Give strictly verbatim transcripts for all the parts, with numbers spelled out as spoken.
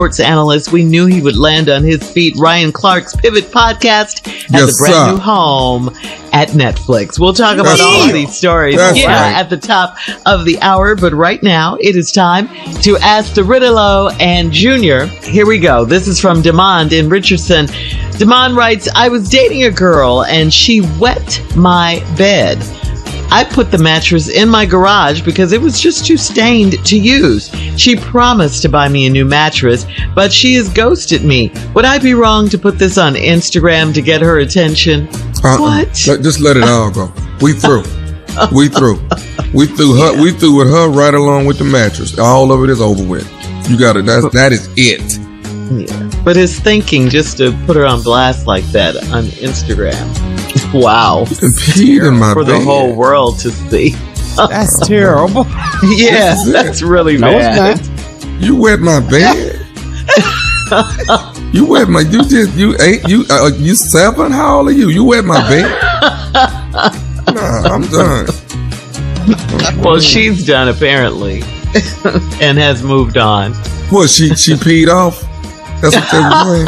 sports analyst. We knew he would land on his feet. Ryan Clark's Pivot Podcast has Yes, a brand sir. new home at Netflix. We'll talk about That's all of right. these stories That's yeah, right. at the top of the hour. But right now, it is time to ask the Riddle and Junior. Here we go. This is from Demond in Richardson. Demond writes, I was dating a girl and she wet my bed. I put the mattress in my garage because it was just too stained to use. She promised to buy me a new mattress, but she has ghosted me. Would I be wrong to put this on Instagram to get her attention? Uh-uh. What? Let- just let it all go. We through. We through. We threw her. Yeah. We threw with her right along with the mattress. All of it is over with. You got it. That's that is it. Yeah. But his thinking just to put her on blast like that on Instagram. Wow. And peed in my For the bed. whole world to see. That's terrible. Yeah, that's really No, bad. it's not. You wet my bed. You wet my. You just you eight. You uh, you seven. How old are you? You wet my bed. Nah, I'm done. Well, she's done apparently and has moved on. What? She she peed off. That's what they were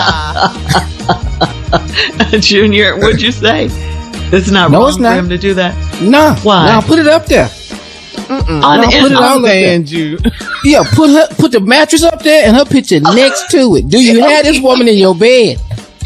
saying. Junior, what'd you say? It's not No, wrong it's for not. him to do that. Nah. Why? Nah, put it up there. On Nah, put it Insta- all up there. you. Yeah, put her, put the mattress up there and her picture next to it. Do you have this woman in your bed?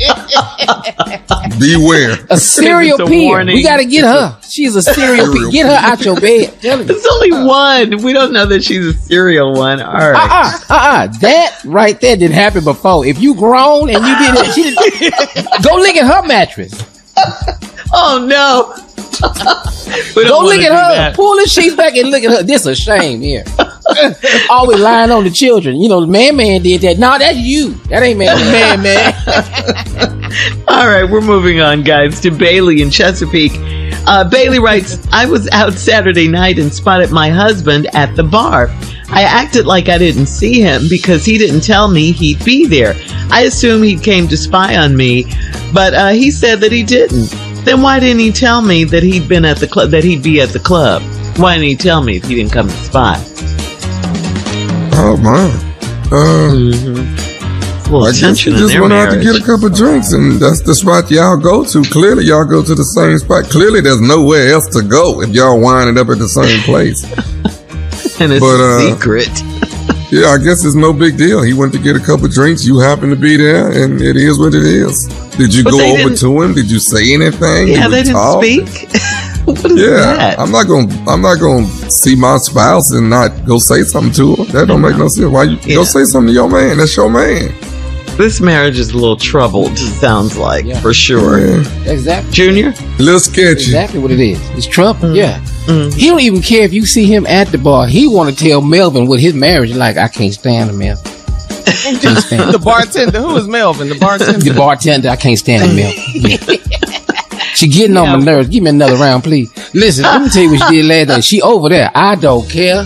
Beware. A serial It's a peer. warning. We got to get her. She's a serial peer. Serial Get her out your bed. Tell her. It's only one. We don't know that she's a serial one. All right. Uh-uh, uh-uh. That right there didn't happen before. If you grown and you did it, she didn't. Go look at her mattress. Oh no. We don't Go wanna look do at her. that. Pull the sheets back and look at her. This a shame here. Always lying on the children. You know, the man man did that. No, that's you. That ain't man man man. All right, we're moving on, guys, to Bailey in Chesapeake. Uh, Bailey writes, I was out Saturday night and spotted my husband at the bar. I acted like I didn't see him because he didn't tell me he'd be there. I assumed he came to spy on me, but uh, he said that he didn't. Then why didn't he tell me that he'd been at the club, that he'd be at the club? Why didn't he tell me if he didn't come to spy? Oh my. Uh, Mm-hmm. A little I guess tension you in just their went out to marriage. get a couple drinks, and that's the spot y'all go to. Clearly, y'all go to the same spot. Clearly, there's nowhere else to go if y'all winding up at the same place. And it's but, a uh, secret. Yeah, I guess it's no big deal. He went to get a couple drinks. You happened to be there, and it is what it is. Did you But go they over didn't- to him? Did you say anything? Yeah, Did we they didn't talk? speak. What is Yeah, that? I'm not gonna. I'm not gonna see my spouse and not go say something to her. That don't make no sense. Why you Yeah. go say something to your man? That's your man. This marriage is a little troubled, sounds like, Yeah. for sure. Yeah. Exactly. Junior? A little sketchy. Exactly what it is. It's trouble. Mm. Yeah. Mm. He don't even care if you see him at the bar. He want to tell Melvin what his marriage is like. I can't stand him, man. Can't stand him. The bartender. Who is Melvin? The bartender. The bartender, I can't stand him, Melvin. Yeah. She getting on my Yeah. nerves. Give me another round, please. Listen, let me tell you what she did last night. She over there. I don't care.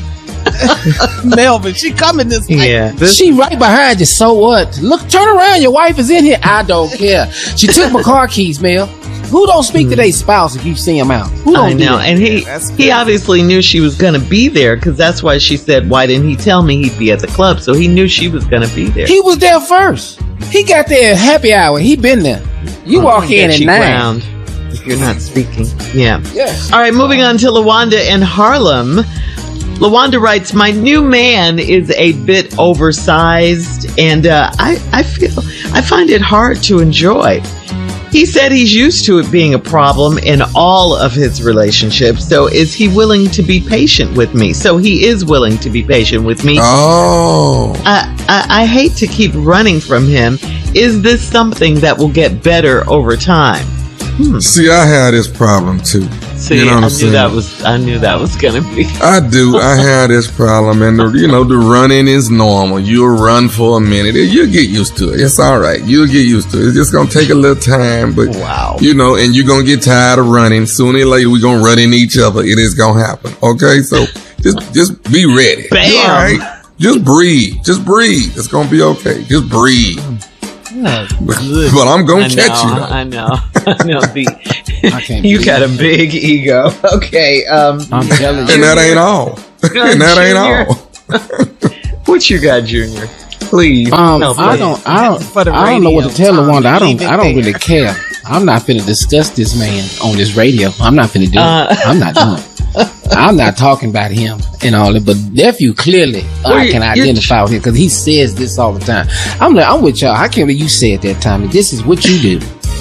Melvin. She coming this way. Yeah. This, She right behind you. So what? Look, turn around. Your wife is in here. I don't care. She took my car keys, Mel. Who don't speak to their spouse if you see him out? Who don't I do know. that? And he That's he good. obviously knew she was going to be there because that's why she said, why didn't he tell me he'd be at the club? So he knew she was going to be there. He was there first. He got there at happy hour. He been there. You walk in Get at you nine. ground if you're not speaking. Yeah. Yes. All right, moving on to Lawanda in Harlem. Lawanda writes, my new man is a bit oversized and uh, I, I feel, I find it hard to enjoy. He said he's used to it being a problem in all of his relationships. So is he willing to be patient with me? So he is willing to be patient with me. Oh. I, I, I hate to keep running from him. Is this something that will get better over time? Hmm. See, I had this problem too. See, You know what I I'm knew saying? that was I knew that was gonna be. I do. I had this problem, and the, you know the running is normal. You'll run for a minute, you'll get used to it. It's all right. You'll get used to it. It's just gonna take a little time, but Wow. you know, and you're gonna get tired of running. Sooner or later, we're gonna run into each other. It is gonna happen. Okay, so just just be ready. Bam. You all right? Just breathe. Just breathe. It's gonna be okay. Just breathe. Oh, But, good. but I'm gonna I catch know, you. Though. I know. I know. The, I can't you believe got a big ego. Okay. Um, I'm telling you. And that ain't all. And that ain't all. What you got, Junior? Please. Um, help I us. don't, I don't, For the I don't know what to radio, tell Tommy. LaWanda. I don't, Leave it I don't there. really care. I'm not finna discuss this man on this radio. I'm not finna do Uh, it. I'm not doing it. I'm not talking about him and all that, but nephew clearly Well, I can you're- identify with him because he says this all the time. I'm like, I'm with y'all. I can't believe you said that, Tommy. This is what you do.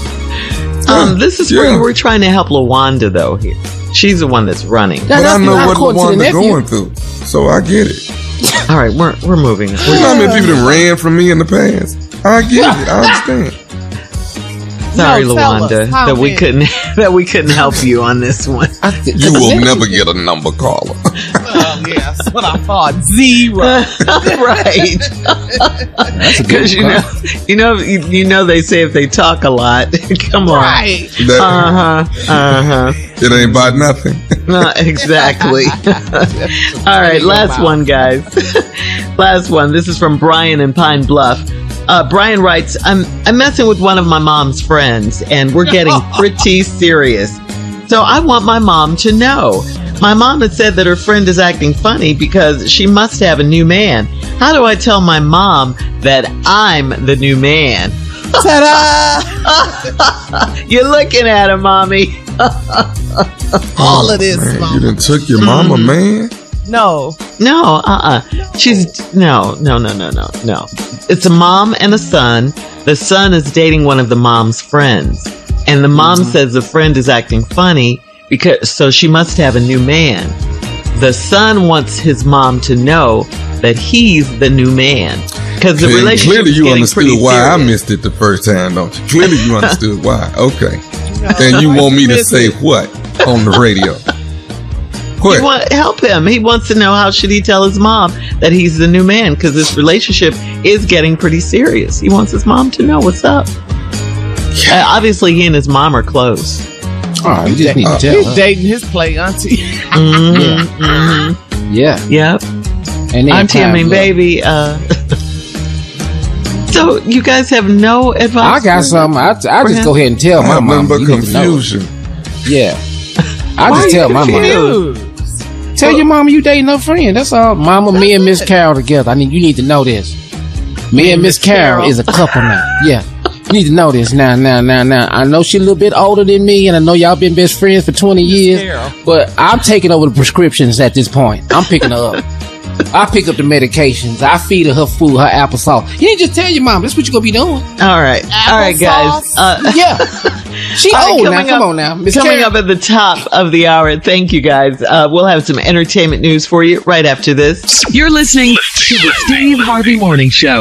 Um, this is where Yeah. we're trying to help LaWanda, though, here. She's the one that's running. Now, But I that's know not what according to the LaWanda nephew. going through, so I get it. All right, we're, we're moving. You know how many people that ran from me in the past? I get it. I understand. Sorry, No, tell us LaWanda, how that we many- couldn't that we couldn't help you on this one. I th- You 'cause will the nephew- never get a number caller. Oh, yeah, that's what I thought. Zero. Right. That's a good Because you one. know, you know, you, you know, they say if they talk a lot, come on. Right. That, Uh huh. Uh huh. it ain't about nothing. No, exactly. All right, last one, guys. Last one. This is from Brian in Pine Bluff. Uh, Brian writes, I'm, I'm messing with one of my mom's friends, and we're getting pretty serious. So I want my mom to know. My mom has said that her friend is acting funny because she must have a new man. How do I tell my mom that I'm the new man? Ta-da! You're looking at him, mommy. All of this, Man, you Mama. done took your mama, man. No. No, uh-uh. She's, no, no, no, no, no, no. It's a mom and a son. The son is dating one of the mom's friends. And the mom says the friend is acting funny because, so she must have a new man. The son wants his mom to know that he's the new man. Because the Clearly- relationship Clearly, is you getting understood pretty why I serious. missed it the first time, don't you? Clearly, you understood why. Okay. And you I want me to missed say it. what on the radio? What? You want help him. He wants to know how should he tell his mom that he's the new man because this relationship is getting pretty serious. He wants his mom to know what's up. Uh, obviously, he and his mom are close. Oh, you just need to tell He's her. dating his play auntie. Mhm, mhm. Yeah. Yep. And then Auntie, I Pine mean, Bluff. baby. Uh, so you guys have no advice? I got for- something. I, I for just him? go ahead and tell I my have mom. nothing but You need to know. confusion. Yeah. I Why just are tell you my mom. confused? Tell your mama you dating her friend. That's all. Mama, me and Miss Carol together. I mean, you need to know this. Me and Miss Carol Carol. is a couple now. Yeah. You need to know this now, now, now, now. I know she's a little bit older than me, and I know y'all been best friends for twenty years. Carol. But I'm taking over the prescriptions at this point. I'm picking her up. I pick up the medications. I feed her her food, her applesauce. You ain't just tell your mom. That's what you gonna be doing. All right. All right, guys. Applesauce? Uh, Yeah. She All right, old now. coming Come up- on now, Miss Coming Carol. up at the top of the hour. Thank you, guys. Uh, we'll have some entertainment news for you right after this. You're listening to the Steve Harvey Morning Show.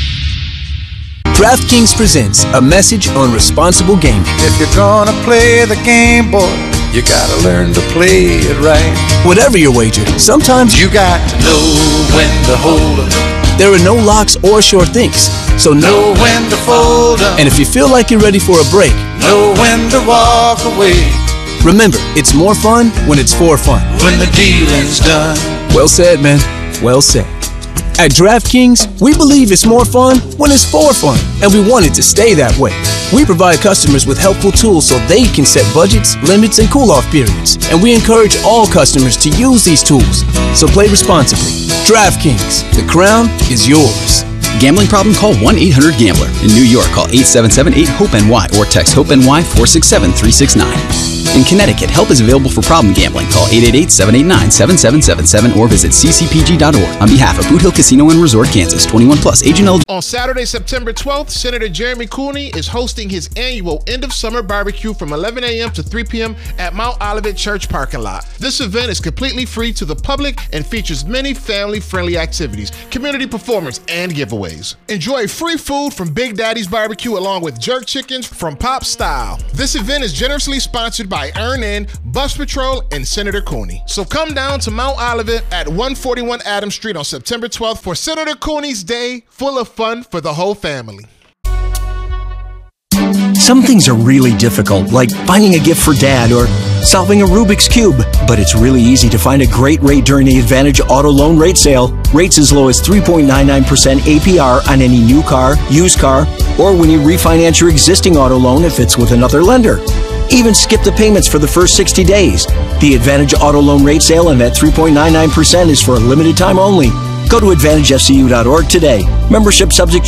DraftKings presents a message on responsible gaming. If you're gonna play the game, boy, you gotta learn to play it right. Whatever your wager, sometimes You got to know when to hold 'em, there are no locks or sure things. So know know. when to fold 'em, And if you feel like you're ready for a break, know when to walk away. remember, it's more fun when it's for fun. When the dealing's done, Well said, man. Well said. At DraftKings, we believe it's more fun when it's for fun, and we want it to stay that way. We provide customers with helpful tools so they can set budgets, limits, and cool-off periods, and we encourage all customers to use these tools. So play responsibly. DraftKings, the crown is yours. Gambling problem? Call one eight hundred gambler. In New York, call eight seven seven eight hope N Y or text HOPE-NY four six seven three six nine. In Connecticut, help is available for problem gambling. Call eight eight eight seven eight nine seven seven seven seven or visit c c p g dot org. On behalf of Boot Hill Casino and Resort, Kansas, twenty-one plus, age and eligible. On Saturday, September twelfth, Senator Jeremy Cooney is hosting his annual end of summer barbecue from eleven a.m. to three p.m. at Mount Olivet Church parking lot. This event is completely free to the public and features many family-friendly activities, community performance, and giveaways. Enjoy free food from Big Daddy's Barbecue along with jerk chickens from Pop Style. This event is generously sponsored by Earn In, Bus Patrol, and Senator Cooney. So come down to Mount Olivet at one forty-one Adams Street on September twelfth for Senator Cooney's Day, full of fun for the whole family. Some things are really difficult, like finding a gift for dad or solving a Rubik's Cube. But it's really easy to find a great rate during the Advantage Auto Loan Rate Sale. Rates as low as three point nine nine percent A P R on any new car, used car, or when you refinance your existing auto loan if it's with another lender. Even skip the payments for the first sixty days. The Advantage Auto Loan Rate Sale and that three point nine nine percent is for a limited time only. Go to advantage f c u dot org today. Membership subject